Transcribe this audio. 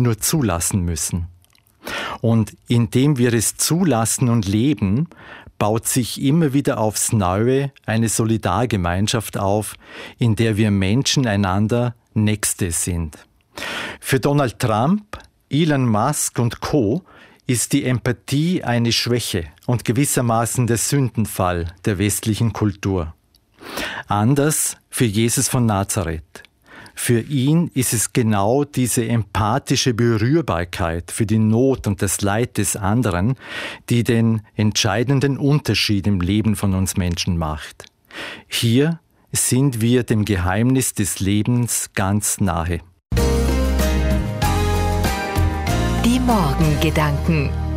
nur zulassen müssen. Und indem wir es zulassen und leben, baut sich immer wieder aufs Neue eine Solidargemeinschaft auf, in der wir Menschen einander Nächste sind. Für Donald Trump, Elon Musk und Co. ist die Empathie eine Schwäche und gewissermaßen der Sündenfall der westlichen Kultur. Anders für Jesus von Nazareth. Für ihn ist es genau diese empathische Berührbarkeit für die Not und das Leid des anderen, die den entscheidenden Unterschied im Leben von uns Menschen macht. Hier sind wir dem Geheimnis des Lebens ganz nahe. Die Morgengedanken.